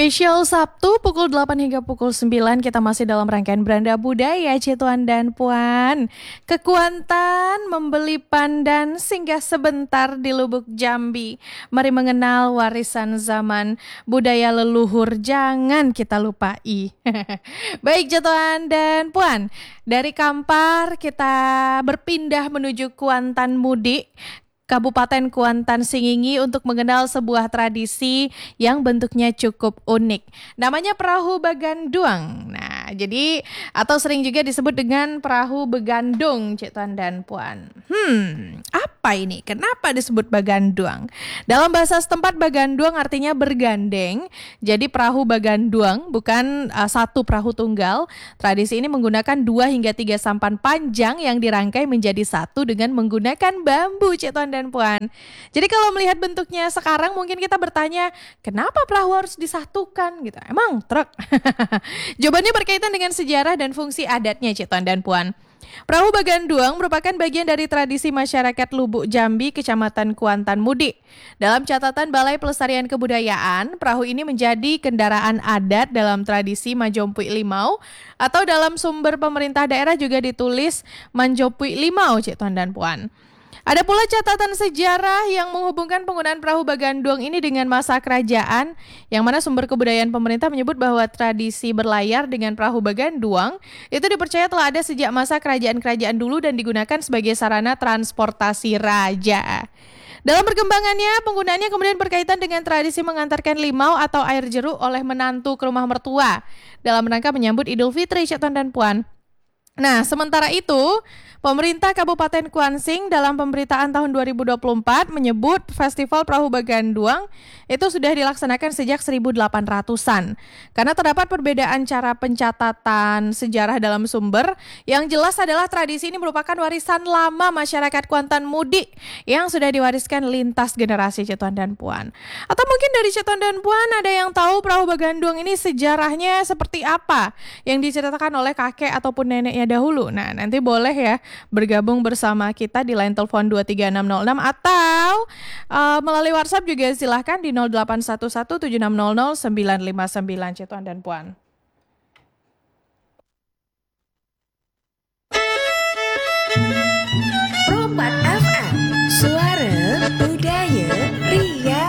Spesial Sabtu pukul 8 hingga pukul 9 kita masih dalam rangkaian Beranda Budaya Cituan dan Puan. Kekuatan membeli pandan singgah sebentar di Lubuk Jambi. Mari mengenal warisan zaman budaya leluhur, jangan kita lupai. Baik Cituan dan Puan, dari Kampar kita berpindah menuju Kuantan Mudik, Kabupaten Kuantan Singingi untuk mengenal sebuah tradisi yang bentuknya cukup unik. Namanya perahu bagandung. Nah, jadi atau sering juga disebut dengan perahu begandung, Cik Tuan dan Puan. Apa ini? Kenapa disebut bagandung? Dalam bahasa setempat bagandung artinya bergandeng. Jadi perahu bagandung bukan satu perahu tunggal. Tradisi ini menggunakan 2 hingga 3 sampan panjang yang dirangkai menjadi satu dengan menggunakan bambu, Cik Tuan dan Puan. Jadi kalau melihat bentuknya sekarang mungkin kita bertanya, kenapa perahu harus disatukan gitu? Emang truk? Jawabannya berkaitan dengan sejarah dan fungsi adatnya, Cik Tuan dan Puan. Perahu bagandung merupakan bagian dari tradisi masyarakat Lubuk Jambi, Kecamatan Kuantan Mudik. Dalam catatan Balai Pelestarian Kebudayaan, perahu ini menjadi kendaraan adat dalam tradisi Majompuik Limau, atau dalam sumber pemerintah daerah juga ditulis Manjopuik Limau, Cik Tuan dan Puan. Ada pula catatan sejarah yang menghubungkan penggunaan perahu bagandung ini dengan masa kerajaan, yang mana sumber kebudayaan pemerintah menyebut bahwa tradisi berlayar dengan perahu bagandung itu dipercaya telah ada sejak masa kerajaan-kerajaan dulu dan digunakan sebagai sarana transportasi raja. Dalam perkembangannya, penggunaannya kemudian berkaitan dengan tradisi mengantarkan limau atau air jeruk oleh menantu ke rumah mertua dalam rangka menyambut Idul Fitri, Cik Tuan dan Puan. Nah, sementara itu, pemerintah Kabupaten Kuansing dalam pemberitaan tahun 2024 menyebut Festival Perahu Bagandung itu sudah dilaksanakan sejak 1800-an. Karena terdapat perbedaan cara pencatatan sejarah dalam sumber, yang jelas adalah tradisi ini merupakan warisan lama masyarakat Kuantan Mudik yang sudah diwariskan lintas generasi, Cik Tuan dan Puan. Atau mungkin dari Cik Tuan dan Puan ada yang tahu Perahu Bagandung ini sejarahnya seperti apa yang diceritakan oleh kakek ataupun neneknya dahulu. Nah, nanti boleh ya bergabung bersama kita di line telepon 23606 atau melalui WhatsApp juga silahkan di 081176000959, Cik Tuan dan Puan. Rompat FM, suara budaya Ria.